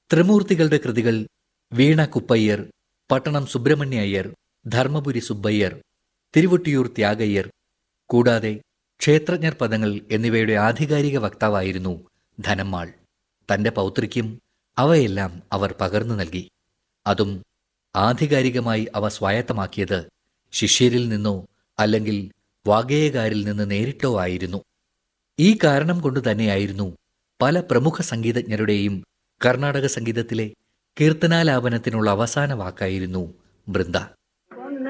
ത്രിമൂർത്തികളുടെ കൃതികൾ വീണ കുപ്പയ്യർ, പട്ടണം സുബ്രഹ്മണ്യ അയ്യർ, ധർമ്മപുരി സുബ്ബയ്യർ, തിരുവൊട്ടിയൂർ ത്യാഗയ്യർ, കൂടാതെ ക്ഷേത്രജ്ഞർ പദങ്ങൾ എന്നിവയുടെ ആധികാരിക വക്താവായിരുന്നു ധനമ്മാൾ. തന്റെ പൗത്രിക്കും അവയെല്ലാം അവർ പകർന്നു നൽകി. അതും ആധികാരികമായി അവ സ്വായത്തമാക്കിയത് ശിഷ്യരിൽ നിന്നോ അല്ലെങ്കിൽ വാഗ്ഗേയകാരിൽ നിന്ന് നേരിട്ടോ ആയിരുന്നു. ഈ കാരണം കൊണ്ട് തന്നെയായിരുന്നു പല പ്രമുഖ സംഗീതജ്ഞരുടെയും കർണാടക സംഗീതത്തിലെ കീർത്തനാലാപനത്തിനുള്ള അവസാന വാക്കായിരുന്നു ബൃന്ദ.